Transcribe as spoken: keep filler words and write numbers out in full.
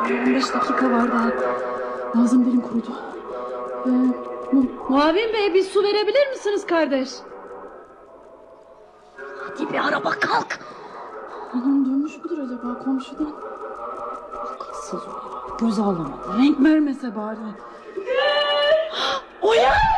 on beş dakika var daha. Ağzım dilim kurudu. Ee, mu Muavin Bey, bir su verebilir misiniz kardeş? Hadi bir araba, kalk. Anam dönmüş müdür acaba komşudan? Akılsız o ya. Göz alamadı. Renk vermese bari. Oya!